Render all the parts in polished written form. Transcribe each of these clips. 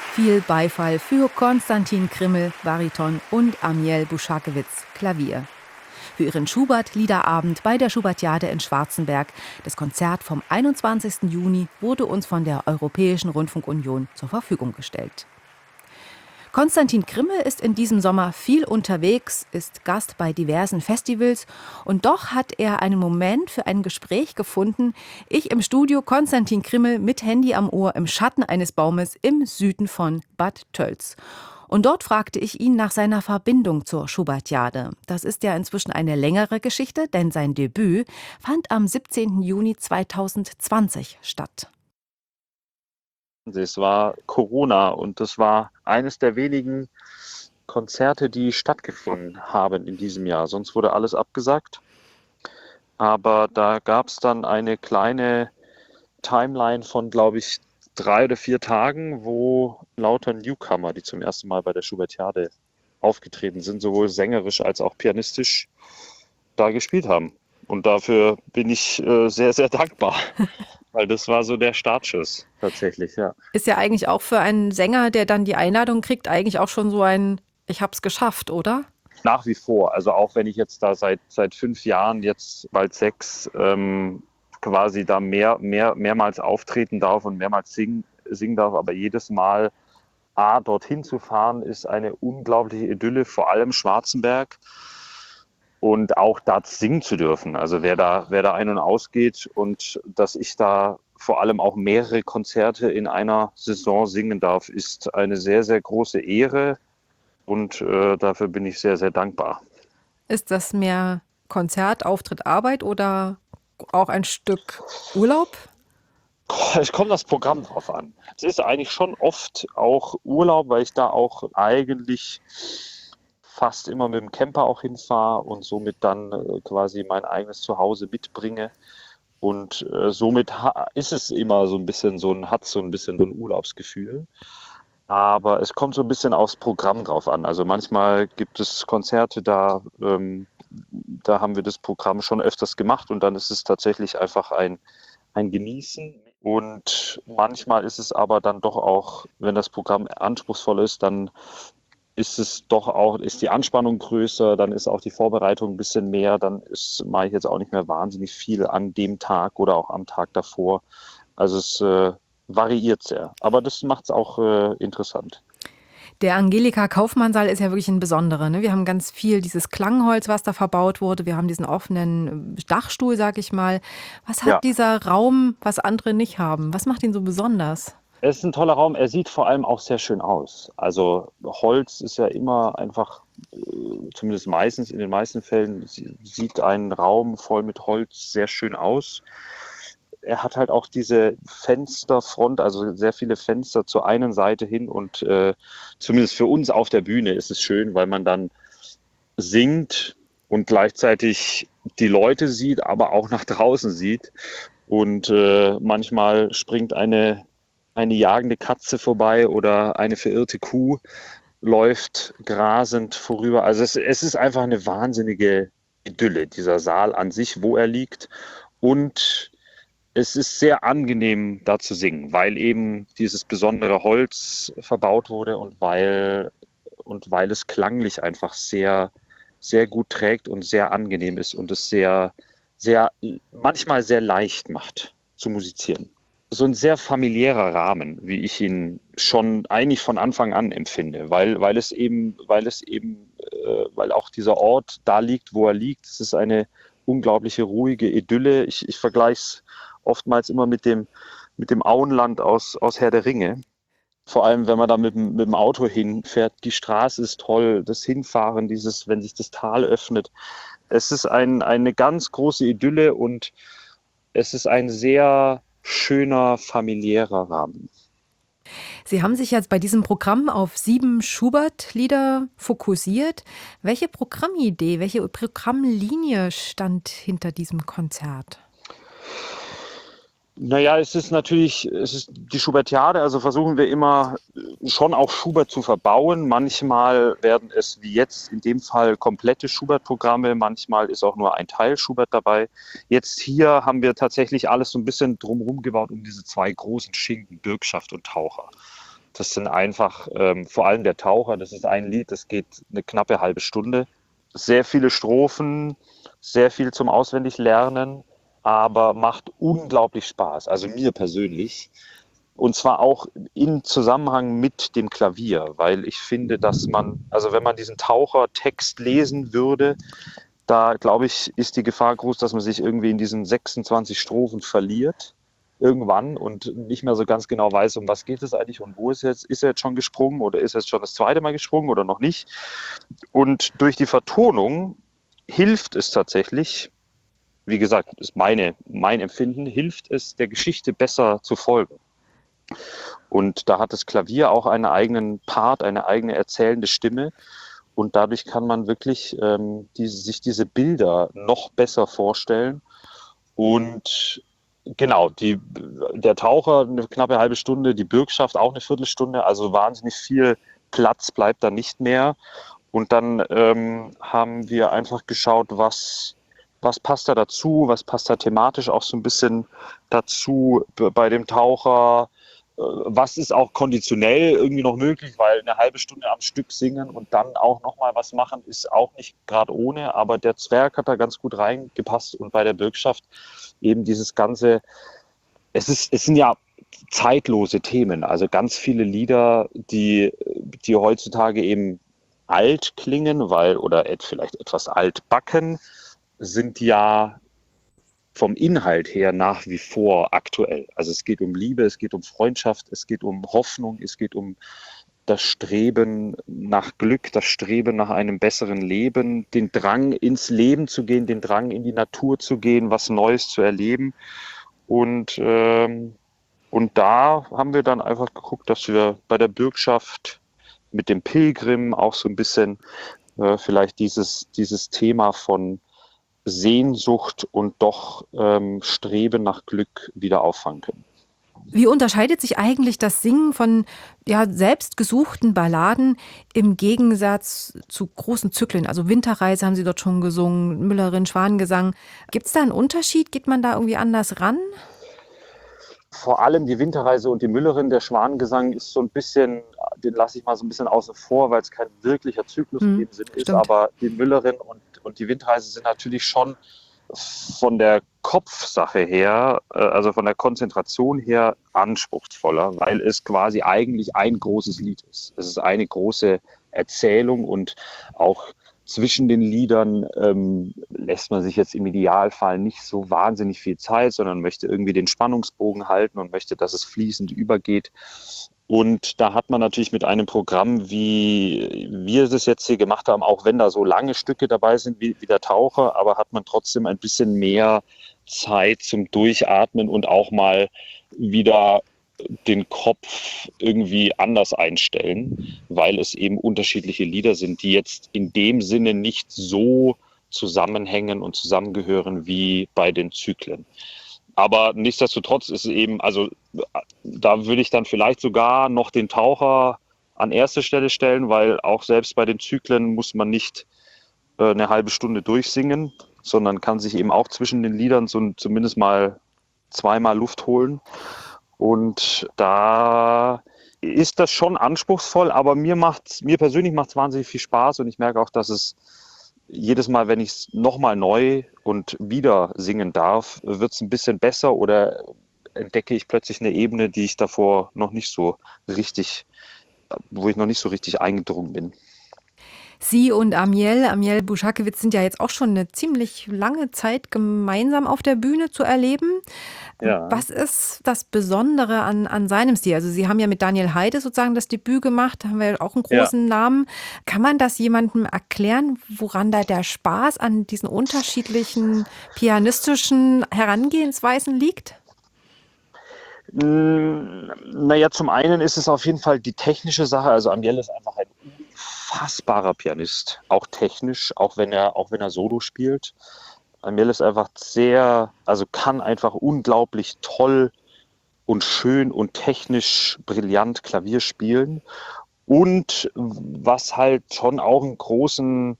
Viel Beifall für Konstantin Krimmel, Bariton und Amiel Buschakewitz, Klavier. Für ihren Schubert-Liederabend bei der Schubertiade in Schwarzenberg. Das Konzert vom 21. Juni wurde uns von der Europäischen Rundfunkunion zur Verfügung gestellt. Konstantin Krimmel ist in diesem Sommer viel unterwegs, ist Gast bei diversen Festivals und doch hat er einen Moment für ein Gespräch gefunden. Ich im Studio, Konstantin Krimmel mit Handy am Ohr im Schatten eines Baumes im Süden von Bad Tölz. Und dort fragte ich ihn nach seiner Verbindung zur Schubertiade. Das ist ja inzwischen eine längere Geschichte, denn sein Debüt fand am 17. Juni 2020 statt. Es war Corona und das war eines der wenigen Konzerte, die stattgefunden haben in diesem Jahr. Sonst wurde alles abgesagt. Aber da gab es dann eine kleine Timeline von, glaube ich, 3 oder 4 Tagen, wo lauter Newcomer, die zum ersten Mal bei der Schubertiade aufgetreten sind, sowohl sängerisch als auch pianistisch, da gespielt haben. Und dafür bin ich sehr, sehr dankbar. Weil das war so der Startschuss tatsächlich, ja. Ist ja eigentlich auch für einen Sänger, der dann die Einladung kriegt, eigentlich auch schon so ein Ich hab's geschafft, oder? Nach wie vor, also auch wenn ich jetzt da seit 5 Jahren, jetzt bald 6, quasi da mehrmals auftreten darf und mehrmals singen darf, aber jedes Mal dorthin zu fahren, ist eine unglaubliche Idylle, vor allem Schwarzenberg. Und auch da singen zu dürfen. Also wer da ein- und ausgeht und dass ich da vor allem auch mehrere Konzerte in einer Saison singen darf, ist eine sehr, sehr große Ehre und dafür bin ich sehr, sehr dankbar. Ist das mehr Konzert, Auftritt, Arbeit oder auch ein Stück Urlaub? Es kommt das Programm drauf an. Es ist eigentlich schon oft auch Urlaub, weil ich da auch eigentlich fast immer mit dem Camper auch hinfahre und somit dann quasi mein eigenes Zuhause mitbringe. Und somit ist es immer so ein bisschen hat so ein bisschen so ein Urlaubsgefühl. Aber es kommt so ein bisschen aufs Programm drauf an. Also manchmal gibt es Konzerte, da haben wir das Programm schon öfters gemacht und dann ist es tatsächlich einfach ein Genießen. Und manchmal ist es aber dann doch auch, wenn das Programm anspruchsvoll ist, dann ist die Anspannung größer, dann ist auch die Vorbereitung ein bisschen mehr, mache ich jetzt auch nicht mehr wahnsinnig viel an dem Tag oder auch am Tag davor. Also es variiert sehr, aber das macht es auch interessant. Der Angelika-Kaufmann-Saal ist ja wirklich ein besonderer. Ne? Wir haben ganz viel dieses Klangholz, was da verbaut wurde. Wir haben diesen offenen Dachstuhl, sag ich mal. Was hat Ja, dieser Raum, was andere nicht haben? Was macht ihn so besonders? es ist ein toller Raum. Er sieht vor allem auch sehr schön aus. Also Holz ist ja immer einfach, zumindest meistens, in den meisten Fällen, sieht ein Raum voll mit Holz sehr schön aus. Er hat halt auch diese Fensterfront, also sehr viele Fenster zur einen Seite hin und zumindest für uns auf der Bühne ist es schön, weil man dann singt und gleichzeitig die Leute sieht, aber auch nach draußen sieht. Und manchmal springt eine jagende Katze vorbei oder eine verirrte Kuh läuft grasend vorüber. Also es ist einfach eine wahnsinnige Idylle, dieser Saal an sich, wo er liegt. Und es ist sehr angenehm, da zu singen, weil eben dieses besondere Holz verbaut wurde und weil es klanglich einfach sehr, sehr gut trägt und sehr angenehm ist und es manchmal sehr leicht macht zu musizieren. So ein sehr familiärer Rahmen, wie ich ihn schon eigentlich von Anfang an empfinde, weil auch dieser Ort da liegt, wo er liegt. Es ist eine unglaubliche ruhige Idylle. Ich vergleiche es oftmals immer mit dem Auenland aus Herr der Ringe. Vor allem, wenn man da mit dem Auto hinfährt. Die Straße ist toll, das Hinfahren, wenn sich das Tal öffnet. Es ist eine ganz große Idylle und es ist ein sehr schöner familiärer Rahmen. Sie haben sich jetzt bei diesem Programm auf 7 Schubert-Lieder fokussiert. Welche Programmidee, welche Programmlinie stand hinter diesem Konzert? Naja, es ist die Schubertiade, also versuchen wir immer schon auch Schubert zu verbauen. Manchmal werden es wie jetzt in dem Fall komplette Schubert-Programme, manchmal ist auch nur ein Teil Schubert dabei. Jetzt hier haben wir tatsächlich alles so ein bisschen drumherum gebaut um diese 2 großen Schinken, Bürgschaft und Taucher. Das sind einfach, vor allem der Taucher, das ist ein Lied, das geht eine knappe halbe Stunde. Sehr viele Strophen, sehr viel zum Auswendiglernen, aber macht unglaublich Spaß, also mir persönlich. Und zwar auch in Zusammenhang mit dem Klavier, weil ich finde, dass man, also wenn man diesen Tauchertext lesen würde, da glaube ich, ist die Gefahr groß, dass man sich irgendwie in diesen 26 Strophen verliert irgendwann und nicht mehr so ganz genau weiß, um was geht es eigentlich und wo ist er jetzt schon gesprungen oder ist er jetzt schon das zweite Mal gesprungen oder noch nicht. Und durch die Vertonung hilft es tatsächlich, wie gesagt, ist mein Empfinden, hilft es, der Geschichte besser zu folgen. Und da hat das Klavier auch einen eigenen Part, eine eigene erzählende Stimme. Und dadurch kann man wirklich sich diese Bilder noch besser vorstellen. Und genau, der Taucher eine knappe halbe Stunde, die Bürgschaft auch eine Viertelstunde, also wahnsinnig viel Platz bleibt da nicht mehr. Und dann haben wir einfach geschaut, was passt da dazu, was passt da thematisch auch so ein bisschen dazu bei dem Taucher, was ist auch konditionell irgendwie noch möglich, weil eine halbe Stunde am Stück singen und dann auch nochmal was machen, ist auch nicht gerade ohne, aber der Zwerg hat da ganz gut reingepasst und bei der Bürgschaft eben dieses ganze, es sind ja zeitlose Themen, also ganz viele Lieder, die heutzutage eben alt klingen, oder vielleicht etwas altbacken, sind ja vom Inhalt her nach wie vor aktuell. Also es geht um Liebe, es geht um Freundschaft, es geht um Hoffnung, es geht um das Streben nach Glück, das Streben nach einem besseren Leben, den Drang ins Leben zu gehen, den Drang in die Natur zu gehen, was Neues zu erleben. Und da haben wir dann einfach geguckt, dass wir bei der Bürgschaft mit dem Pilgrim auch so ein bisschen vielleicht dieses Thema von Sehnsucht und doch Streben nach Glück wieder auffangen können. Wie unterscheidet sich eigentlich das Singen von selbstgesuchten Balladen im Gegensatz zu großen Zyklen? Also Winterreise haben Sie dort schon gesungen, Müllerin, Schwanengesang. Gibt es da einen Unterschied? Geht man da irgendwie anders ran? Vor allem die Winterreise und die Müllerin, der Schwanengesang ist so ein bisschen, den lasse ich mal so ein bisschen außen vor, weil es kein wirklicher Zyklus in dem Sinn ist. Stimmt. Aber die Müllerin und die Winterreise sind natürlich schon von der Kopfsache her, also von der Konzentration her anspruchsvoller, weil es quasi eigentlich ein großes Lied ist. Es ist eine große Erzählung und auch zwischen den Liedern lässt man sich jetzt im Idealfall nicht so wahnsinnig viel Zeit, sondern möchte irgendwie den Spannungsbogen halten und möchte, dass es fließend übergeht. Und da hat man natürlich mit einem Programm, wie wir das jetzt hier gemacht haben, auch wenn da so lange Stücke dabei sind wie der Taucher, aber hat man trotzdem ein bisschen mehr Zeit zum Durchatmen und auch mal wieder den Kopf irgendwie anders einstellen, weil es eben unterschiedliche Lieder sind, die jetzt in dem Sinne nicht so zusammenhängen und zusammengehören wie bei den Zyklen. Aber nichtsdestotrotz ist es eben, also da würde ich dann vielleicht sogar noch den Taucher an erste Stelle stellen, weil auch selbst bei den Zyklen muss man nicht eine halbe Stunde durchsingen, sondern kann sich eben auch zwischen den Liedern so zumindest mal zweimal Luft holen. Und da ist das schon anspruchsvoll, aber mir persönlich macht es wahnsinnig viel Spaß und ich merke auch, dass es jedes Mal, wenn ich es nochmal neu und wieder singen darf, wird es ein bisschen besser oder entdecke ich plötzlich eine Ebene, die ich davor noch nicht so richtig, wo ich noch nicht so richtig eingedrungen bin. Sie und Amiel Bušakewitz sind ja jetzt auch schon eine ziemlich lange Zeit gemeinsam auf der Bühne zu erleben. Ja. Was ist das Besondere an seinem Stil? Also Sie haben ja mit Daniel Heide sozusagen das Debüt gemacht, haben wir auch einen großen Namen. Kann man das jemandem erklären, woran da der Spaß an diesen unterschiedlichen pianistischen Herangehensweisen liegt? Naja, zum einen ist es auf jeden Fall die technische Sache. Also Amiel ist einfach ein unfassbarer Pianist, auch technisch, auch wenn er Solo spielt. Amiel ist einfach kann einfach unglaublich toll und schön und technisch brillant Klavier spielen. Und was halt schon auch ein großer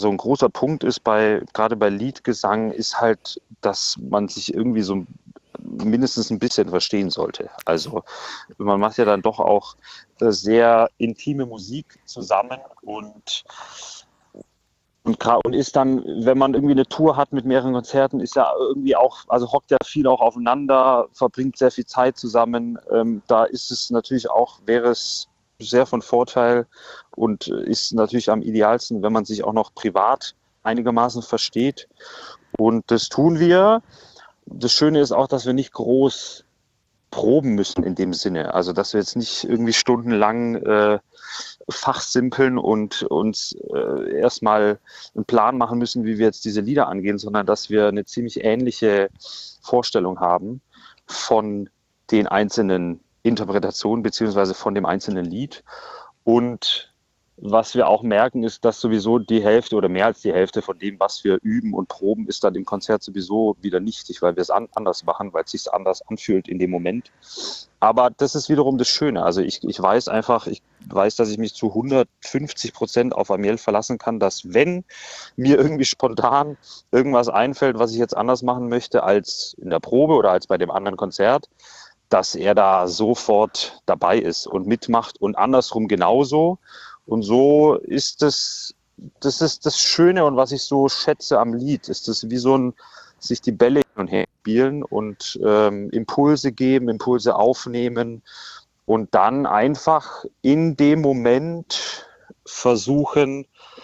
Punkt ist gerade bei Liedgesang, ist halt, dass man sich irgendwie so mindestens ein bisschen verstehen sollte. Also man macht ja dann doch auch sehr intime Musik zusammen und ist dann, wenn man irgendwie eine Tour hat mit mehreren Konzerten, ist ja irgendwie auch, also hockt ja viel auch aufeinander, verbringt sehr viel Zeit zusammen. Da ist es natürlich auch, wäre es sehr von Vorteil und ist natürlich am idealsten, wenn man sich auch noch privat einigermaßen versteht. Und das tun wir. Das Schöne ist auch, dass wir nicht groß proben müssen in dem Sinne. Also dass wir jetzt nicht irgendwie stundenlang fachsimpeln und uns erstmal einen Plan machen müssen, wie wir jetzt diese Lieder angehen, sondern dass wir eine ziemlich ähnliche Vorstellung haben von den einzelnen Interpretationen beziehungsweise von dem einzelnen Lied. Und was wir auch merken, ist, dass sowieso die Hälfte oder mehr als die Hälfte von dem, was wir üben und proben, ist dann im Konzert sowieso wieder nichtig, weil wir es anders machen, weil es sich anders anfühlt in dem Moment. Aber das ist wiederum das Schöne. Also ich weiß einfach, ich weiß, dass ich mich zu 150% auf Amiel verlassen kann, dass wenn mir irgendwie spontan irgendwas einfällt, was ich jetzt anders machen möchte als in der Probe oder als bei dem anderen Konzert, dass er da sofort dabei ist und mitmacht und andersrum genauso. Und so ist das ist das Schöne und was ich so schätze am Lied, ist das wie so ein, sich die Bälle hin und her spielen und Impulse geben, Impulse aufnehmen und dann einfach in dem Moment versuchen,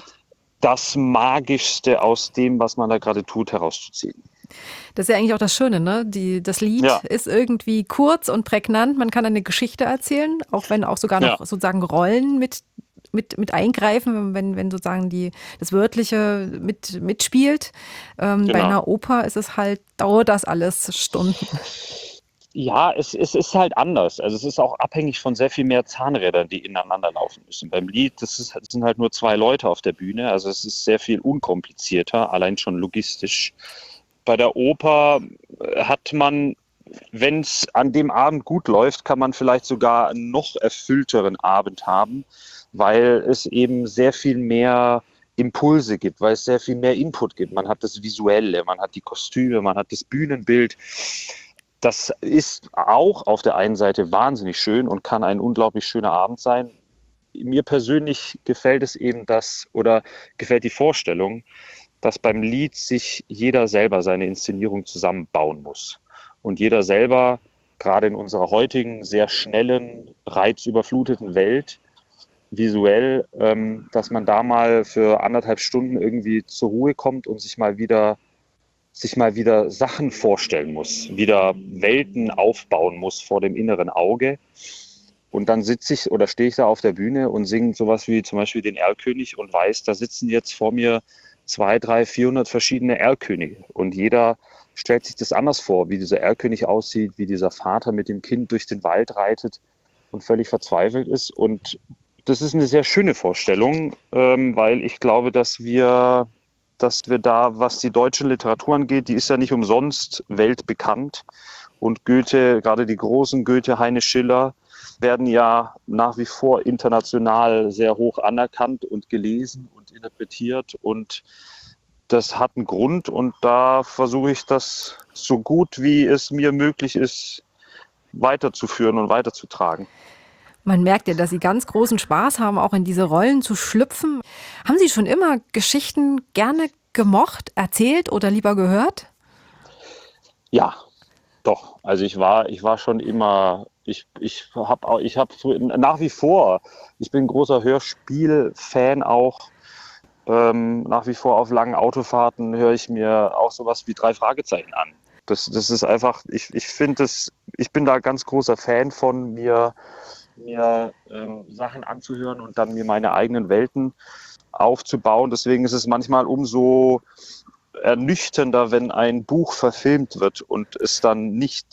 das Magischste aus dem, was man da gerade tut, herauszuziehen. Das ist ja eigentlich auch das Schöne, ne? Das Lied Ja, ist irgendwie kurz und prägnant. Man kann eine Geschichte erzählen, auch wenn auch sogar noch ja, sozusagen Rollen mit eingreifen, wenn sozusagen das Wörtliche mitspielt. Bei genau. einer Oper ist es halt, dauert das alles Stunden. Ja, es ist halt anders. Also es ist auch abhängig von sehr viel mehr Zahnrädern, die ineinander laufen müssen. Beim Lied, das sind halt nur zwei Leute auf der Bühne, also es ist sehr viel unkomplizierter, allein schon logistisch. Bei der Oper hat man, wenn es an dem Abend gut läuft, kann man vielleicht sogar einen noch erfüllteren Abend haben, weil es eben sehr viel mehr Impulse gibt, weil es sehr viel mehr Input gibt. Man hat das Visuelle, man hat die Kostüme, man hat das Bühnenbild. Das ist auch auf der einen Seite wahnsinnig schön und kann ein unglaublich schöner Abend sein. Mir persönlich gefällt es eben oder gefällt die Vorstellung, dass beim Lied sich jeder selber seine Inszenierung zusammenbauen muss. Und jeder selber, gerade in unserer heutigen, sehr schnellen, reizüberfluteten Welt, visuell, dass man da mal für 1,5 Stunden irgendwie zur Ruhe kommt und sich mal wieder Sachen vorstellen muss, wieder Welten aufbauen muss vor dem inneren Auge. Und dann sitze ich oder stehe ich da auf der Bühne und singe sowas wie zum Beispiel den Erlkönig und weiß, da sitzen jetzt vor mir 200, 300, 400 verschiedene Erlkönige. Und jeder stellt sich das anders vor, wie dieser Erlkönig aussieht, wie dieser Vater mit dem Kind durch den Wald reitet und völlig verzweifelt ist. Und das ist eine sehr schöne Vorstellung, weil ich glaube, dass wir da, was die deutsche Literatur angeht, die ist ja nicht umsonst weltbekannt. Und Goethe, gerade die großen Goethe, Heine, Schiller, werden ja nach wie vor international sehr hoch anerkannt und gelesen und interpretiert. Und das hat einen Grund und da versuche ich das so gut wie es mir möglich ist, weiterzuführen und weiterzutragen. Man merkt ja, dass Sie ganz großen Spaß haben, auch in diese Rollen zu schlüpfen. Haben Sie schon immer Geschichten gerne gemocht, erzählt oder lieber gehört? Ja, doch. Also ich war schon immer, ich habe nach wie vor, ich bin großer Hörspiel-Fan auch. Nach wie vor auf langen Autofahrten höre ich mir auch sowas wie 3 Fragezeichen an. Das ist einfach, ich finde es, ich bin da ganz großer Fan von mir Sachen anzuhören und dann mir meine eigenen Welten aufzubauen. Deswegen ist es manchmal umso ernüchternder, wenn ein Buch verfilmt wird und es dann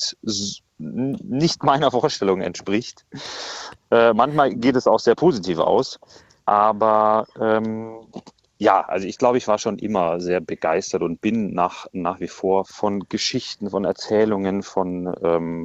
nicht meiner Vorstellung entspricht. Manchmal geht es auch sehr positiv aus, aber ja, also ich glaube, ich war schon immer sehr begeistert und bin nach wie vor von Geschichten, von Erzählungen, von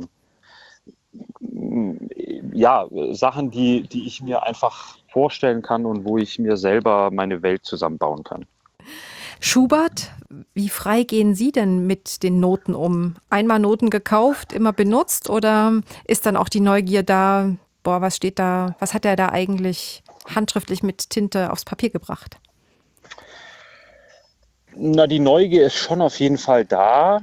ja, Sachen, die ich mir einfach vorstellen kann und wo ich mir selber meine Welt zusammenbauen kann. Schubert, wie frei gehen Sie denn mit den Noten um? Einmal Noten gekauft, immer benutzt oder ist dann auch die Neugier da, boah, was steht da, was hat er da eigentlich handschriftlich mit Tinte aufs Papier gebracht? Na, die Neugier ist schon auf jeden Fall da,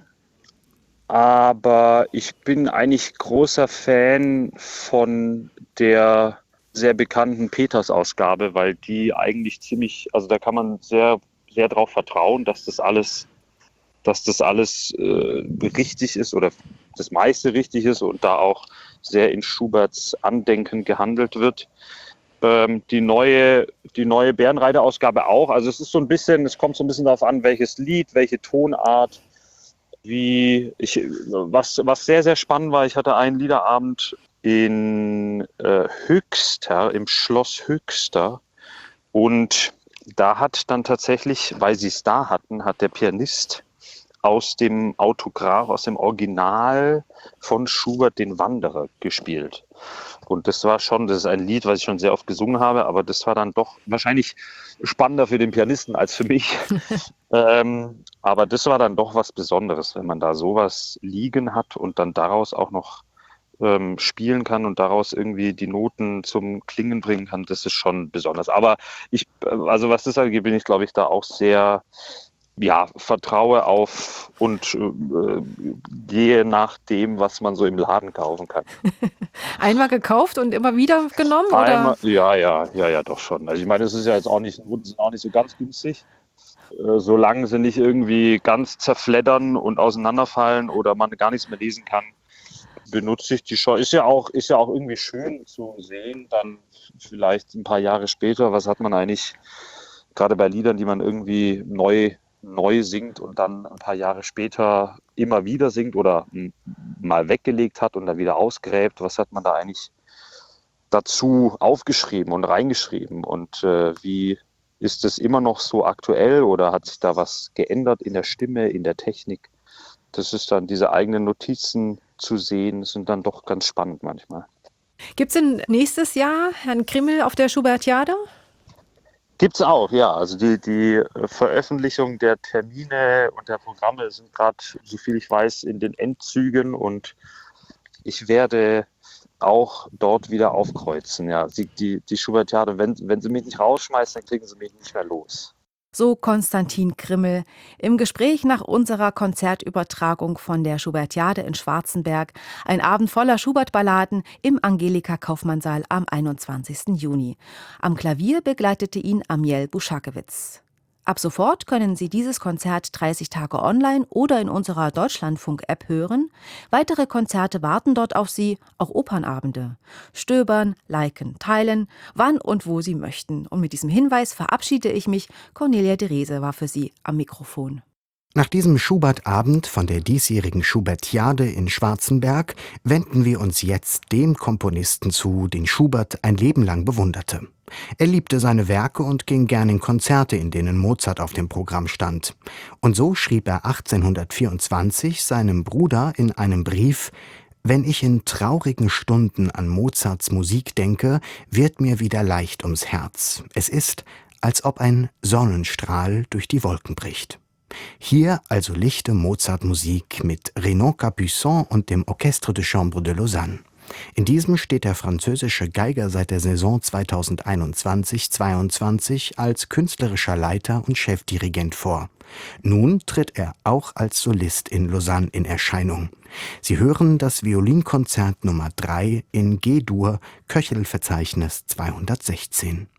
aber ich bin eigentlich großer Fan von der sehr bekannten Peters-Ausgabe, weil die eigentlich ziemlich, also da kann man sehr, sehr darauf vertrauen, dass das alles richtig ist oder das meiste richtig ist und da auch sehr in Schuberts Andenken gehandelt wird. Die neue Bärenreiter-Ausgabe auch. Also es kommt so ein bisschen darauf an, welches Lied, welche Tonart, was sehr, sehr spannend war. Ich hatte einen Liederabend in Höxter, im Schloss Höxter. Und da hat dann tatsächlich, weil sie es da hatten, hat der Pianist aus dem Autograph, aus dem Original von Schubert den Wanderer gespielt. Und das ist ein Lied, was ich schon sehr oft gesungen habe, aber das war dann doch wahrscheinlich spannender für den Pianisten als für mich. Aber das war dann doch was Besonderes, wenn man da sowas liegen hat und dann daraus auch noch spielen kann und daraus irgendwie die Noten zum Klingen bringen kann, das ist schon besonders. Aber also was das angeht, bin ich, glaube ich, da auch sehr, ja, vertraue auf und gehe nach dem, was man so im Laden kaufen kann. Einmal gekauft und immer wieder genommen, oder? Ja, doch schon. Also ich meine, es ist ja jetzt auch nicht, sind auch nicht so ganz günstig. Solange sie nicht irgendwie ganz zerfleddern und auseinanderfallen oder man gar nichts mehr lesen kann, benutze ich die schon. Ist ja auch irgendwie schön zu sehen, dann vielleicht ein paar Jahre später, was hat man eigentlich, gerade bei Liedern, die man irgendwie neu singt und dann ein paar Jahre später immer wieder singt oder mal weggelegt hat und dann wieder ausgräbt, was hat man da eigentlich dazu aufgeschrieben und reingeschrieben und wie ist es immer noch so aktuell oder hat sich da was geändert in der Stimme, in der Technik? Das ist dann diese eigenen Notizen zu sehen, sind dann doch ganz spannend manchmal. Gibt es denn nächstes Jahr Herrn Krimmel auf der Schubertiade? Gibt's auch, ja. Also die Veröffentlichung der Termine und der Programme sind gerade, soviel ich weiß, in den Endzügen und ich werde auch dort wieder aufkreuzen. Ja, die Schubertiade, wenn sie mich nicht rausschmeißen, dann kriegen sie mich nicht mehr los. So Konstantin Krimmel im Gespräch nach unserer Konzertübertragung von der Schubertiade in Schwarzenberg. Ein Abend voller Schubert-Balladen im Angelika-Kaufmann-Saal am 21. Juni. Am Klavier begleitete ihn Amiel Buschakewitz. Ab sofort können Sie dieses Konzert 30 Tage online oder in unserer Deutschlandfunk-App hören. Weitere Konzerte warten dort auf Sie, auch Opernabende. Stöbern, liken, teilen, wann und wo Sie möchten. Und mit diesem Hinweis verabschiede ich mich. Cornelia Derese war für Sie am Mikrofon. Nach diesem Schubert-Abend von der diesjährigen Schubertiade in Schwarzenberg wenden wir uns jetzt dem Komponisten zu, den Schubert ein Leben lang bewunderte. Er liebte seine Werke und ging gern in Konzerte, in denen Mozart auf dem Programm stand. Und so schrieb er 1824 seinem Bruder in einem Brief: »Wenn ich in traurigen Stunden an Mozarts Musik denke, wird mir wieder leicht ums Herz. Es ist, als ob ein Sonnenstrahl durch die Wolken bricht.« Hier also lichte Mozart Musik mit Renaud Capuçon und dem Orchestre de Chambre de Lausanne. In diesem steht der französische Geiger seit der Saison 2021/22 als künstlerischer Leiter und Chefdirigent vor. Nun tritt er auch als Solist in Lausanne in Erscheinung. Sie hören das Violinkonzert Nummer 3 in G-Dur, Köchelverzeichnis 216.